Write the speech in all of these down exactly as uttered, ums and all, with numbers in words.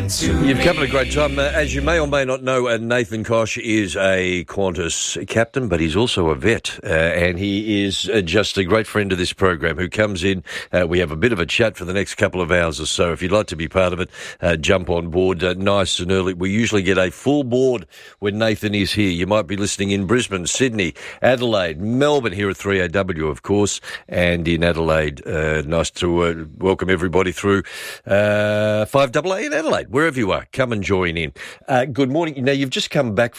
You've covered a great time. Uh, as you may or may not know, uh, Nathan Koch is a Qantas captain, but he's also a vet, uh, and he is uh, just a great friend of this program who comes in. Uh, we have a bit of a chat for the next couple of hours or so. If you'd like to be part of it, uh, jump on board uh, nice and early. We usually get a full board when Nathan is here. You might be listening in Brisbane, Sydney, Adelaide, Melbourne, here at three A W, of course, and in Adelaide. Uh, nice to uh, welcome everybody through uh, five A A in Adelaide. Wherever you are, come and join in. Uh, good morning. Now, you've just come back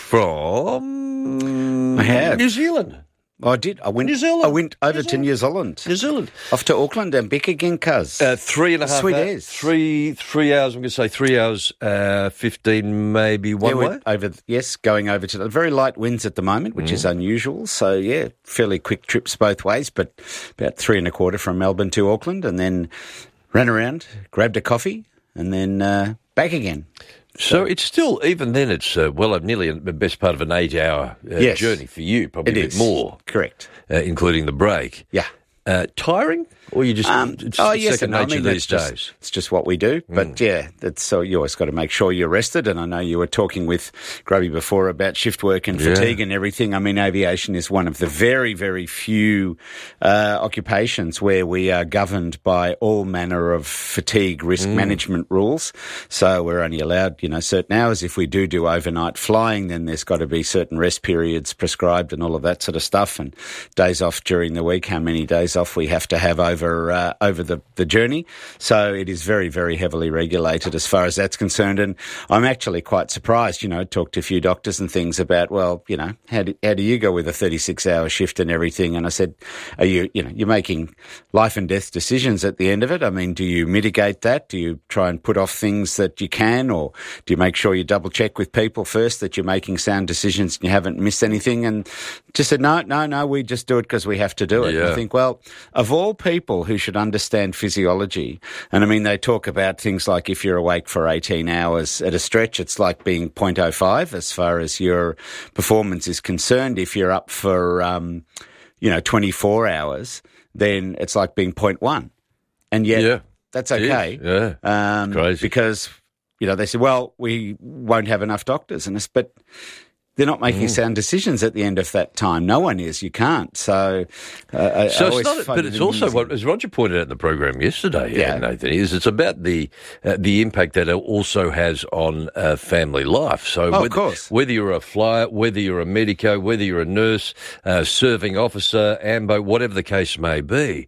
from I have. New Zealand. Oh, I did. I went. New Zealand. I went over New to Zealand. New Zealand. New Zealand. Off to Auckland and back again, cuz. Uh, three and a half Sweet hours. as. Three, three hours, I'm going to say three hours, uh, fifteen maybe one yeah, way. went over. Yes, going over to the very light winds at the moment, which mm. is unusual. So, yeah, fairly quick trips both ways, but about three and a quarter from Melbourne to Auckland, and then ran around, grabbed a coffee, and then uh, back again. So it's still, even then, it's uh, well, nearly the best part of an eight-hour uh, yes, journey for you, probably it a bit is. more. Correct. Uh, including the break. Yeah. Uh, tiring? Or you just, um, it's oh, yes second and no. nature I mean, these just, days? It's just what we do. Mm. But, yeah, that's, so you always got to make sure you're rested. And I know you were talking with Grubby before about shift work and fatigue yeah. and everything. I mean, aviation is one of the very, very few uh, occupations where we are governed by all manner of fatigue risk mm. management rules. So we're only allowed, you know, certain hours. If we do do overnight flying, then there's got to be certain rest periods prescribed and all of that sort of stuff. And days off during the week, how many days off we have to have over uh, over the, the journey. So it is very, very heavily regulated as far as that's concerned. And I'm actually quite surprised, you know, talked to a few doctors and things about, well, you know, how do, how do you go with a thirty-six hour shift and everything? And I said, are you, you know, you're making life and death decisions at the end of it. I mean, do you mitigate that? Do you try and put off things that you can, or do you make sure you double check with people first that you're making sound decisions and you haven't missed anything? And just said, no, no, no, we just do it because we have to do it. Yeah. And I think, well, of all people who should understand physiology, and I mean, they talk about things like if you're awake for eighteen hours at a stretch, it's like being zero point zero five as far as your performance is concerned. If you're up for, um, you know, twenty-four hours, then it's like being zero point one. And yet yeah. that's okay. Yeah. Um, Crazy. Because, you know, they say, well, we won't have enough doctors. And it's, but they're not making mm. sound decisions at the end of that time. No one is. You can't. So, uh, so I it's not, but it's also what, as Roger pointed out in the program yesterday, yeah. Nathan, is it's about the uh, the impact that it also has on uh, family life. So, oh, whether, of course. whether you're a flyer, whether you're a medico, whether you're a nurse, uh, serving officer, ambo, whatever the case may be,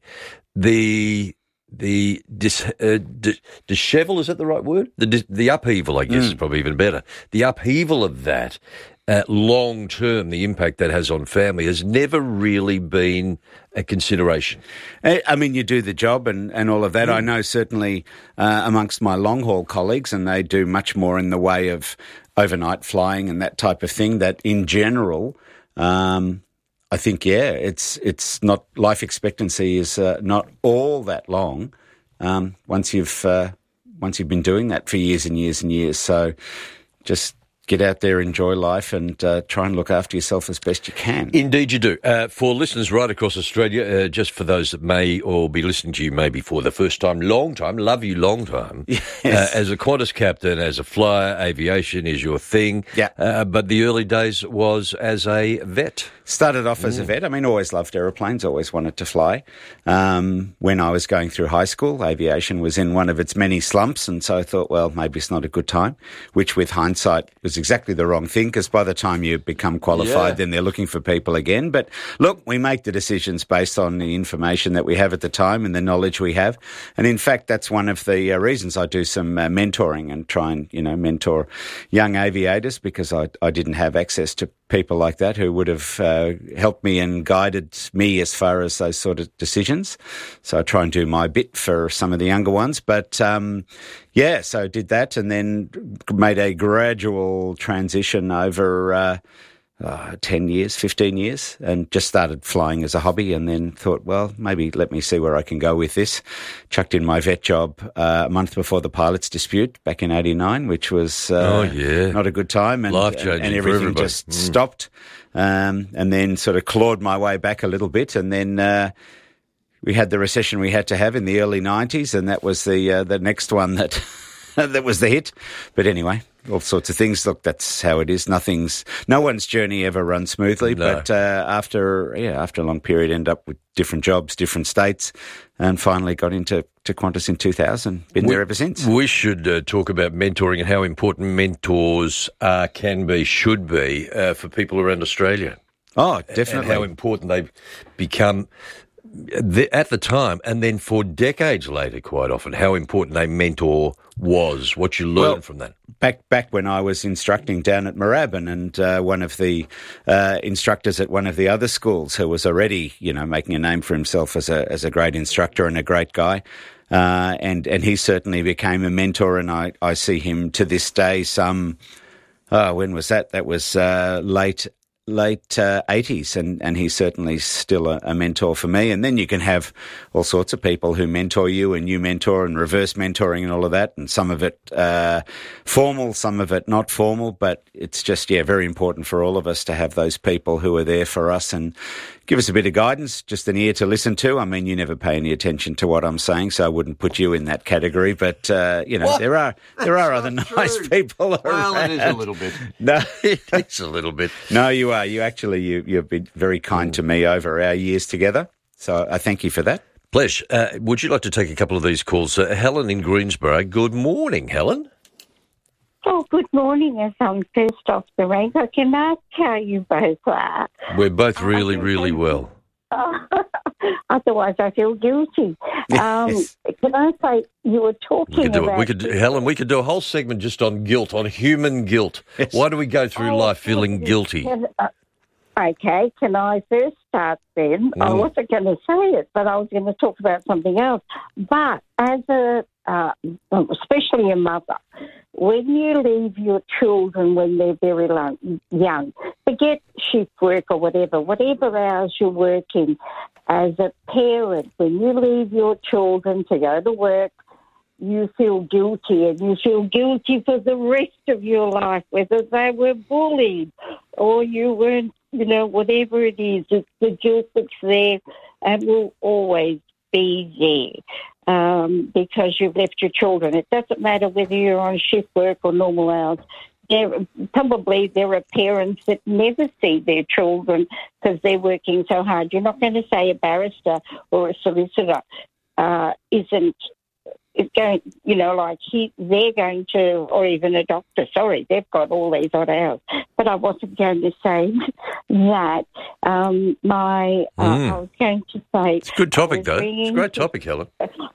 the The dis, uh, dis, dishevel, is that the right word? The dis, the upheaval, I guess, mm. is probably even better. The upheaval of that, uh, long term, the impact that has on family has never really been a consideration. I mean, you do the job and, and all of that. Mm. I know certainly uh, amongst my long haul colleagues, and they do much more in the way of overnight flying and that type of thing, that in general, um, I think, yeah, it's it's not, life expectancy is uh, not all that long um, once you've uh, once you've been doing that for years and years and years. So just get out there, enjoy life, and uh, try and look after yourself as best you can. Indeed you do. Uh, for listeners right across Australia, uh, just for those that may or be listening to you maybe for the first time, long time, love you long time. Yes. Uh, as a Qantas captain, as a flyer, aviation is your thing. Yeah. Uh, but the early days was as a vet. Started off as a vet. I mean, always loved aeroplanes, always wanted to fly. Um, when I was going through high school, aviation was in one of its many slumps, and so I thought, well, maybe it's not a good time, which with hindsight was exactly the wrong thing, because by the time you become qualified, yeah. then they're looking for people again. But look, we make the decisions based on the information that we have at the time and the knowledge we have. And in fact, that's one of the uh, reasons I do some uh, mentoring and try and, you know, mentor young aviators, because I, I didn't have access to people like that who would have uh, helped me and guided me as far as those sort of decisions. So I try and do my bit for some of the younger ones. But, um, yeah, so did that and then made a gradual transition over uh, uh, ten years, fifteen years, and just started flying as a hobby, and then thought, well, maybe let me see where I can go with this. Chucked in my vet job uh, a month before the pilots dispute back in eighty-nine, which was uh, oh, yeah. not a good time. And, Life-changing and everything for everybody. just mm. stopped. Um, and then sort of clawed my way back a little bit, and then uh, we had the recession we had to have in the early nineties, and that was the uh, the next one that that was the hit. But anyway, all sorts of things. Look, that's how it is. Nothing's, no one's journey ever runs smoothly. No. But uh, after, yeah, after a long period, end up with different jobs, different states, and finally got into to Qantas in two thousand. Been we, there ever since. We should uh, talk about mentoring and how important mentors uh, can be, should be, uh, for people around Australia. Oh, definitely. And how important they've become at the time, and then for decades later, quite often, how important a mentor was, what you learned well, from that. Back back when I was instructing down at Moorabbin, and uh, one of the uh, instructors at one of the other schools who was already, you know, making a name for himself as a as a great instructor and a great guy, uh, and and he certainly became a mentor, and I, I see him to this day. Some, oh, when was that? That was uh, late. late uh, eighties, and, and he's certainly still a, a mentor for me. And then you can have all sorts of people who mentor you, and you mentor, and reverse mentoring and all of that, and some of it uh, formal, some of it not formal, but it's just, yeah, very important for all of us to have those people who are there for us and give us a bit of guidance, just an ear to listen to. I mean, you never pay any attention to what I'm saying, so I wouldn't put you in that category. But uh, you know, what? there are there That's are other true. nice people well, around. Well, it is a little bit. No, it's a little bit. No, you are. You actually you you've been very kind to me over our years together. So I thank you for that. Pleasure. Uh, would you like to take a couple of these calls? Uh, Helen in Greensboro. Good morning, Helen. Oh, good morning. As I'm first off the rank, I can ask how you both are. We're both really, really well. Oh, otherwise, I feel guilty. Um, Yes. Can I say you were talking We could do about? it. We could, do, Helen. We could do a whole segment just on guilt, on human guilt. Yes. Why do we go through Oh, life feeling can- guilty? can- uh, okay, can I first start then? I Mm. wasn't going to say it, but I was going to talk about something else. But as a, uh, especially a mother, when you leave your children when they're very long, young, forget shift work or whatever, whatever hours you're working, as a parent, when you leave your children to go to work, you feel guilty, and you feel guilty for the rest of your life, whether they were bullied or you weren't, you know, whatever it is, it's the guilt that's there and will always be there um, because you've left your children. It doesn't matter whether you're on shift work or normal hours. There, probably there are parents that never see their children because they're working so hard. You're not going to say a barrister or a solicitor uh, isn't is going, you know, like he, they're going to, or even a doctor, sorry, they've got all these odd hours. But I wasn't going to say that. Um, my, uh, Mm. I was going to say... It's a good topic, I was though. It's a ringing great to- topic, Helen.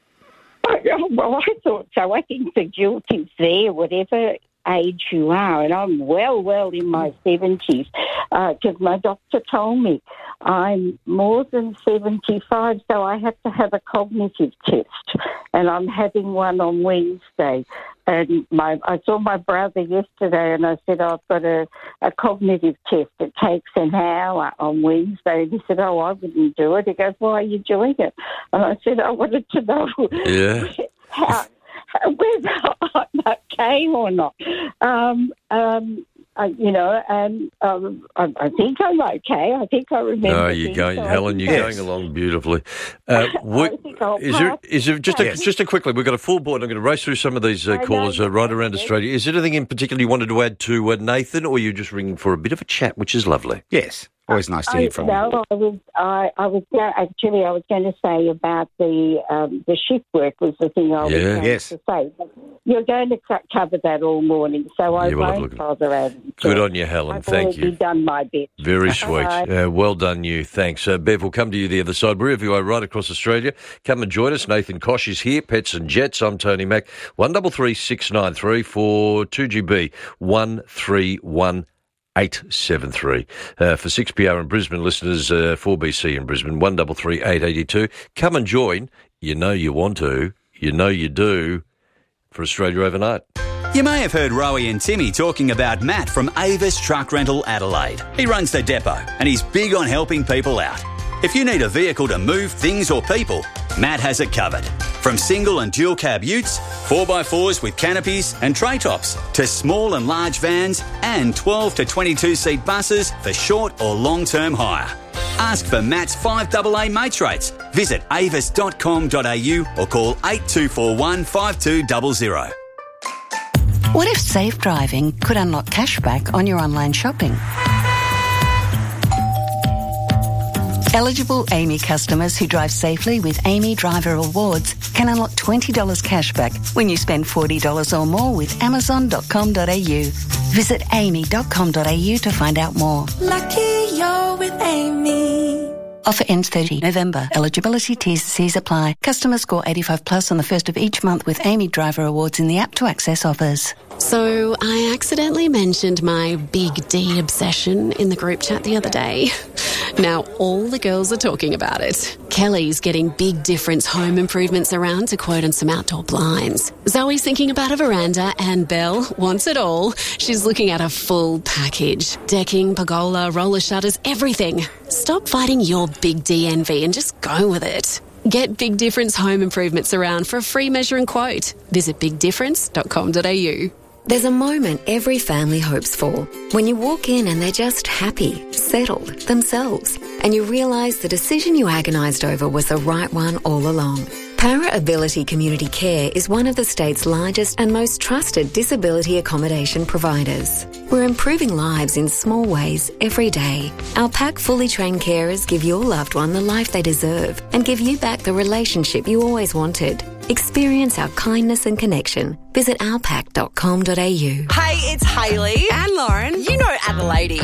Well, I thought so. I think the guilt is there, whatever age you are, and I'm well, well in my seventies, because my doctor told me I'm more than seventy-five, so I have to have a cognitive test, and I'm having one on Wednesday. And my, I saw my brother yesterday, and I said, oh, I've got a, a cognitive test. It takes an hour on Wednesday. And he said, oh, I wouldn't do it. He goes, why are you doing it? And I said, I wanted to know Yeah. how, whether I'm okay or not. Um, um, uh, you know, and um, I, I think I'm okay. I think I remember. No, you're things, going, so I Helen. think You're Yes. going along beautifully. Uh, we, I think I'll is there? pass. Is there just a, Yes. just a quickly? We've got a full board. I'm going to race through some of these uh, I know, callers uh, you're right around right. Australia. Is there anything in particular you wanted to add to uh, Nathan, or you just ringing for a bit of a chat, which is lovely? Yes, always nice to I, hear from you. no, I was, I, I was go- actually, I was going to say about the um, the shift work was the thing I was Yeah. going Yes. to say. But you're going to co- cover that all morning, so I Yeah, we'll have a won't look. bother adding to Good it. on you, Helen. I've Thank already you. done my bit. Very sweet. Bye. Uh, well done, you. Thanks. Uh, Bev, we'll come to you the other side. Wherever you are, right across Australia, come and join us. Nathan Kosh is here. Pets and Jets. I'm Tony Mack. One double three six nine three for two G B. One three one eight seven three. Uh, for six P R in Brisbane listeners, uh, four B C in Brisbane. One double three eight eighty two. Come and join. You know you want to. You know you do. For Australia Overnight. You may have heard Rowie and Timmy talking about Matt from Avis Truck Rental Adelaide. He runs the depot and he's big on helping people out. If you need a vehicle to move things or people, Matt has it covered. From single and dual cab utes, four by fours with canopies and tray tops, to small and large vans and twelve to twenty-two seat buses for short or long-term hire. Ask for Matt's five double A mates rates. Visit avis dot com dot a u or call eight two four one five two zero zero. What if safe driving could unlock cashback on your online shopping? Eligible A M I customers who drive safely with A M I Driver Rewards can unlock twenty dollars cashback when you spend forty dollars or more with amazon dot com dot a u. Visit a m i dot com dot a u to find out more. Lucky you're with Amy. Offer ends thirtieth November. Eligibility T's and C's apply. Customers score eighty-five plus on the first of each month with A M I Driver Rewards in the app to access offers. So I accidentally mentioned my Big D obsession in the group chat the other day. Now all the girls are talking about it. Kelly's getting Big Difference home improvements around to quote on some outdoor blinds. Zoe's thinking about a veranda and Belle wants it all. She's looking at a full package. Decking, pergola, roller shutters, everything. Stop fighting your Big D envy and just go with it. Get Big Difference home improvements around for a free measure and quote. Visit big difference dot com dot a u. There's a moment every family hopes for. When you walk in and they're just happy, settled, themselves, and you realise the decision you agonised over was the right one all along. Para Ability Community Care is one of the state's largest and most trusted disability accommodation providers. We're improving lives in small ways every day. Our PAC fully trained carers give your loved one the life they deserve and give you back the relationship you always wanted. Experience our kindness and connection. Visit our pac dot com dot a u. Hey, it's Hayley and Lauren. You know Adelaide.